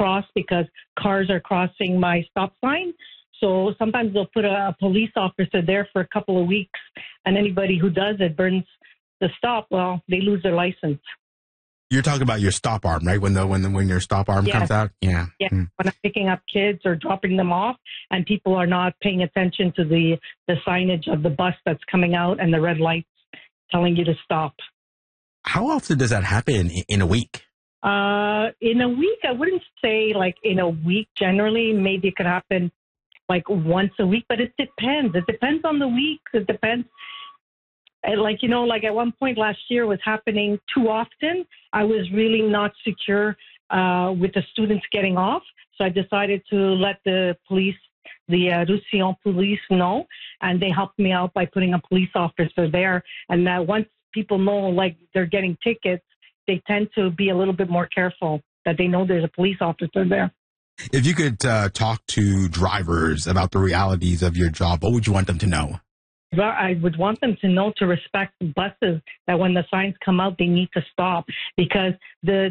cross because cars are crossing my stop sign. So sometimes they'll put a police officer there for a couple of weeks, and anybody who does it burns the stop. Well, they lose their license. You're talking about your stop arm, right? When your stop arm comes out? Yeah. Yeah. When I'm picking up kids or dropping them off and people are not paying attention to the signage of the bus that's coming out and the red lights telling you to stop. How often does that happen in a week? In a week, I wouldn't say like in a week generally. Maybe it could happen like once a week, but it depends. It depends on the week. It depends. Like at one point last year was happening too often. I was really not secure with the students getting off. So I decided to let the police, the Roussillon police know, and they helped me out by putting a police officer there. And once people know like they're getting tickets, they tend to be a little bit more careful that they know there's a police officer there. If you could talk to drivers about the realities of your job, what would you want them to know? I would want them to know to respect the buses, that when the signs come out, they need to stop, because the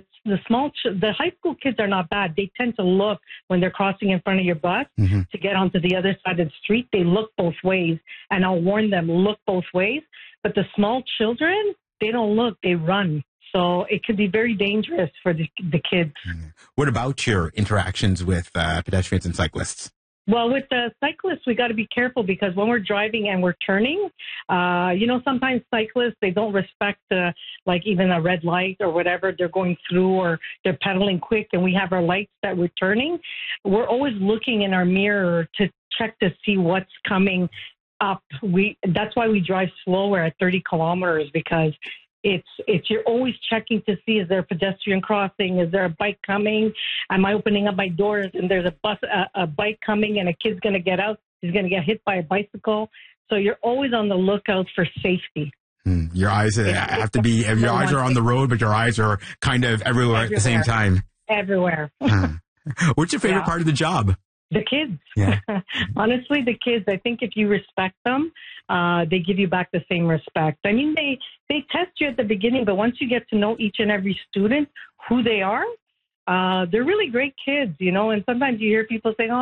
high school kids are not bad. They tend to look when they're crossing in front of your bus to get onto the other side of the street. They look both ways, and I'll warn them, look both ways. But the small children, they don't look, they run. So it could be very dangerous for the kids. What about your interactions with pedestrians and cyclists? Well, with the cyclists, we got to be careful because when we're driving and we're turning, sometimes cyclists, they don't respect like even a red light or whatever they're going through, or they're pedaling quick and we have our lights that we're turning. We're always looking in our mirror to check to see what's coming up. That's why we drive slower at 30 kilometers, because you're always checking to see, is there a pedestrian crossing? Is there a bike coming? Am I opening up my doors and there's a bike coming and a kid's going to get out? He's going to get hit by a bicycle. So you're always on the lookout for safety. Your eyes have to be, your eyes are on the road, but your eyes are kind of everywhere at the same time. Everywhere. What's your favorite part of the job? The kids. Yeah. Honestly, the kids, I think if you respect them, they give you back the same respect. I mean, they test you at the beginning, but once you get to know each and every student, who they are, they're really great kids, and sometimes you hear people saying,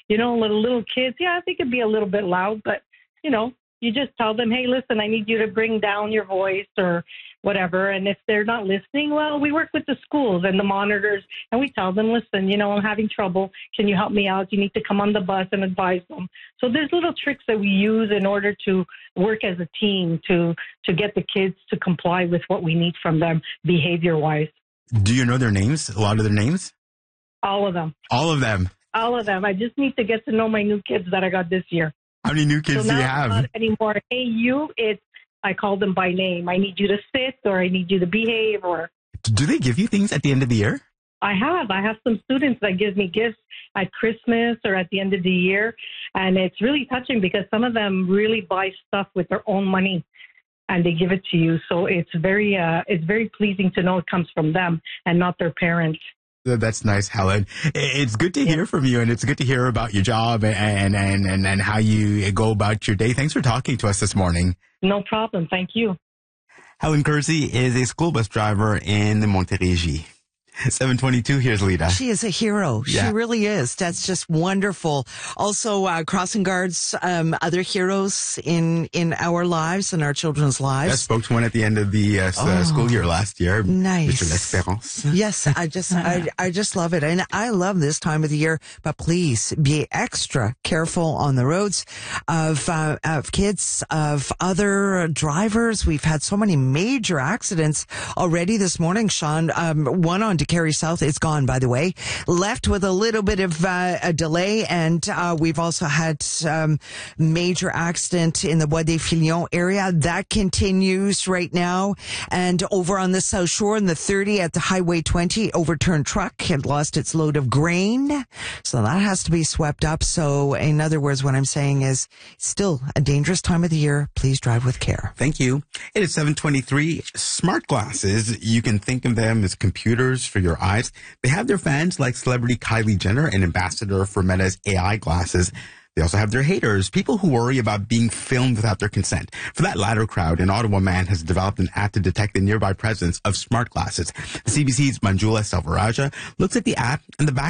little kids, yeah, they could be a little bit loud, but, you just tell them, hey, listen, I need you to bring down your voice or whatever. And if they're not listening, well, we work with the schools and the monitors, and we tell them, listen, I'm having trouble. Can you help me out? You need to come on the bus and advise them. So there's little tricks that we use in order to work as a team to get the kids to comply with what we need from them behavior-wise. Do you know their names? A lot of their names? All of them. All of them? All of them. I just need to get to know my new kids that I got this year. How many new kids do you have? Not anymore. Hey, I call them by name. I need you to sit, or I need you to behave, or. Do they give you things at the end of the year? I have some students that give me gifts at Christmas or at the end of the year. And it's really touching because some of them really buy stuff with their own money and they give it to you. So it's very pleasing to know it comes from them and not their parents. That's nice, Helen. It's good to hear from you, and it's good to hear about your job and how you go about your day. Thanks for talking to us this morning. No problem. Thank you. Helen Kersey is a school bus driver in the Montérégie. 7:22, here's Lita. She is a hero. Yeah. She really is. That's just wonderful. Also, crossing guards, other heroes in our lives and our children's lives. I spoke to one at the end of the school year last year. Nice. Mr. L'Espérance. Yes, I just love it. And I love this time of the year, but please be extra careful on the roads of kids, of other drivers. We've had so many major accidents already this morning, Sean. One on Carry South, it's gone, by the way. Left with a little bit of a delay, and we've also had major accident in the Bois des Filions area. That continues right now. And over on the South Shore in the 30 at the Highway 20, overturned truck had lost its load of grain. So that has to be swept up. So in other words, what I'm saying is still a dangerous time of the year. Please drive with care. Thank you. It is 7:23. Smart glasses, you can think of them as computers for your eyes. They have their fans like celebrity Kylie Jenner, an ambassador for Meta's AI glasses. They also have their haters, people who worry about being filmed without their consent. For that latter crowd, an Ottawa man has developed an app to detect the nearby presence of smart glasses. The CBC's Manjula Selvarajah looks at the app and the back